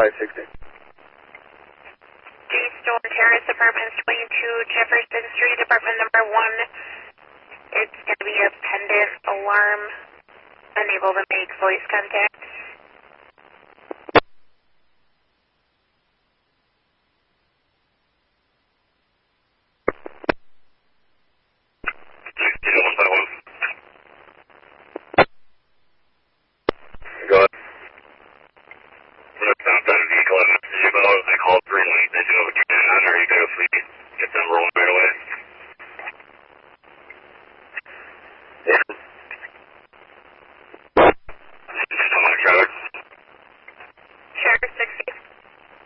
560. Stone Terrace, Apartments 22 Jefferson Street, Apartment number 1. It's going to be a pendant alarm, unable to make voice contact.